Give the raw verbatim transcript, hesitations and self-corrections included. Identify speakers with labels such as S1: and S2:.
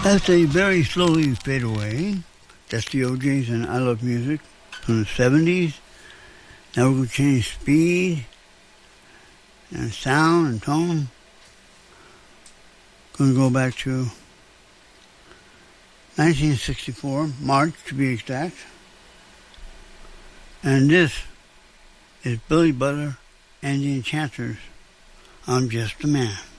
S1: As they very slowly fade away, that's the O Js and I Love Music from the seventies. Now we're going to change speed and sound and tone. Going to go back to nineteen sixty-four, March to be exact. And this is Billy Butler and the Enchanters. I'm Just a Man.